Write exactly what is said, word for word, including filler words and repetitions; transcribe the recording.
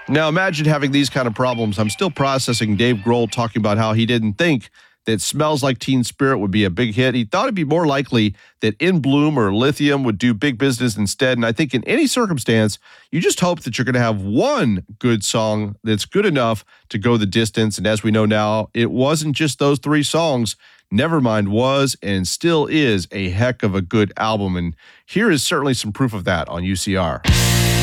Now imagine having these kind of problems. I'm still processing Dave Grohl talking about how he didn't think that Smells Like Teen Spirit would be a big hit. He thought it'd be more likely that In Bloom or Lithium would do big business instead. And I think in any circumstance, you just hope that you're going to have one good song that's good enough to go the distance. And as we know now, it wasn't just those three songs. Nevermind was and still is a heck of a good album. And here is certainly some proof of that on U C R.